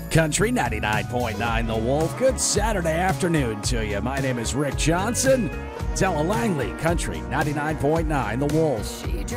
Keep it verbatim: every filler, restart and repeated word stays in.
Country ninety-nine point nine The Wolf. Good Saturday afternoon to you. My name is Rick Johnson. Della Langley, Country ninety-nine point nine The Wolf.